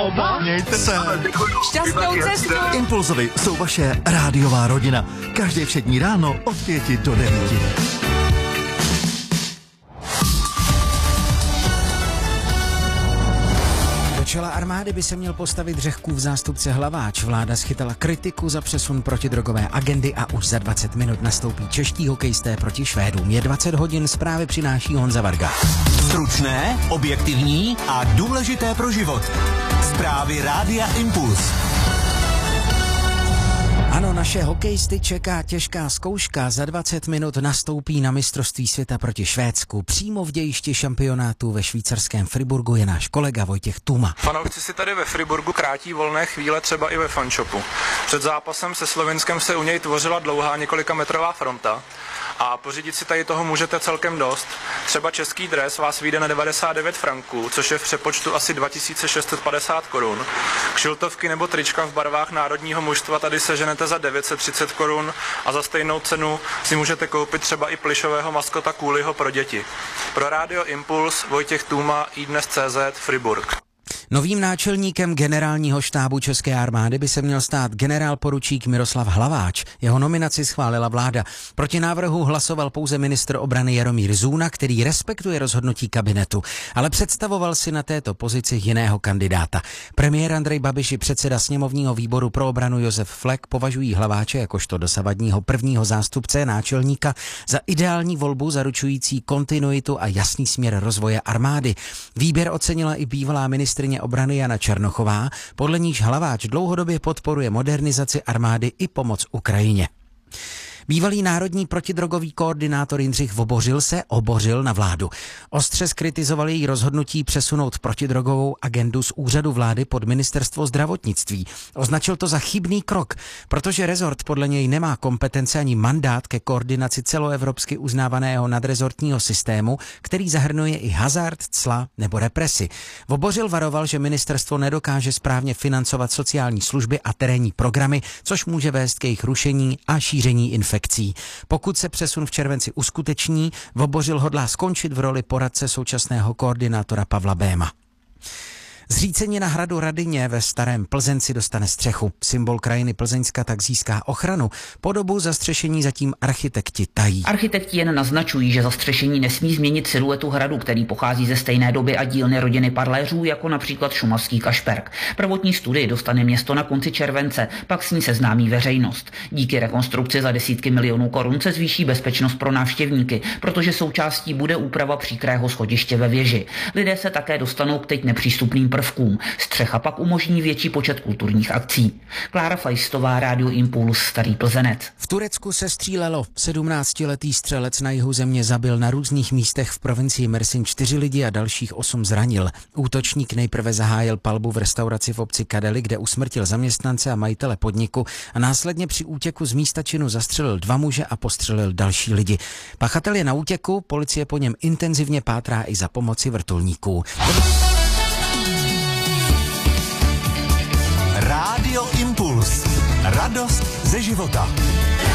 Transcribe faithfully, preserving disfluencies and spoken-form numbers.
oba. Mějte se. Šťastnou cestu. Impulzovi jsou vaše rádiová rodina. Každé všední ráno od pěti do devíti. Do čela armády by se měl postavit Řehkův zástupce Hlaváč. Vláda schytala kritiku za přesun protidrogové agendy a už za dvacet minut nastoupí čeští hokejisté proti Švédům. Je dvacet hodin, zprávy přináší Honza Varga. Stručné, objektivní a důležité pro život. Zprávy Rádia Impuls. Ano, naše hokejisty čeká těžká zkouška. Za dvacet minut nastoupí na mistrovství světa proti Švédsku. Přímo v dějišti šampionátu ve švýcarském Friburgu je náš kolega Vojtěch Tuma. Fanoušci si tady ve Friburgu krátí volné chvíle třeba i ve fanshopu. Před zápasem se Slovinskem se u něj tvořila dlouhá několikametrová fronta. A pořídit si tady toho můžete celkem dost. Třeba český dres vás vyjde na devadesát devět franků, což je v přepočtu asi dva tisíce šest set padesát korun. Kšiltovky nebo trička v barvách národního mužstva tady seženete za devět set třicet korun a za stejnou cenu si můžete koupit třeba i plyšového maskota Kůliho pro děti. Pro Rádio Impuls Vojtěch Tůma, iDnes tečka cé zet, Friburg. Novým náčelníkem generálního štábu České armády by se měl stát generál poručík Miroslav Hlaváč. Jeho nominaci schválila vláda. Proti návrhu hlasoval pouze ministr obrany Jaromír Zůna, který respektuje rozhodnutí kabinetu, ale představoval si na této pozici jiného kandidáta. Premiér Andrej Babiš i předseda sněmovního výboru pro obranu Josef Flek považují Hlaváče jakožto dosavadního prvního zástupce náčelníka za ideální volbu zaručující kontinuitu a jasný směr rozvoje armády. Výběr ocenila i bývalá ministryně obrany Jana Černochová, podle níž Hlaváč dlouhodobě podporuje modernizaci armády i pomoc Ukrajině. Bývalý národní protidrogový koordinátor Jindřich Vobořil se obořil na vládu. Ostře zkritizoval její rozhodnutí přesunout protidrogovou agendu z úřadu vlády pod ministerstvo zdravotnictví. Označil to za chybný krok, protože rezort podle něj nemá kompetence ani mandát ke koordinaci celoevropsky uznávaného nadrezortního systému, který zahrnuje i hazard, cla nebo represi. Vobořil varoval, že ministerstvo nedokáže správně financovat sociální služby a terénní programy, což může vést k jejich rušení a šíření infekcí. Pokud se přesun v červenci uskuteční, Vobořil hodlá skončit v roli poradce současného koordinátora Pavla Béma. Zřícenina hradu Radyně ve Starém Plzenci dostane střechu. Symbol krajiny Plzeňska tak získá ochranu. Podobu zastřešení zatím architekti tají. Architekti jen naznačují, že zastřešení nesmí změnit siluetu hradu, který pochází ze stejné doby a dílny rodiny Parléřů, jako například šumavský Kašperk. Prvotní studii dostane město na konci července, pak s ní seznámí veřejnost. Díky rekonstrukci za desítky milionů korun se zvýší bezpečnost pro návštěvníky, protože součástí bude úprava příkrého schodiště ve věži. Lidé se také dostanou k teď nepřístupným prvkům. Střecha pak umožní větší počet kulturních akcí. Klára Fajstová, Rádio Impuls, Starý Plzenec. V Turecku se střílelo. sedmnáctiletý střelec na jihu země zabil na různých místech v provincii Mersin čtyři lidi a dalších osm zranil. Útočník nejprve zahájil palbu v restauraci v obci Kadeli, kde usmrtil zaměstnance a majitele podniku a následně při útěku z místa činu zastřelil dva muže a postřelil další lidi. Pachatel je na útěku, policie po něm intenzivně pátrá i za pomoci vrtulníků. Rádio Impuls. Radost ze života.